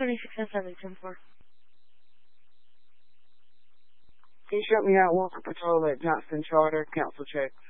2607, 10-4. Can you shut me out Walker Patrol at Johnston Charter, cancel checks?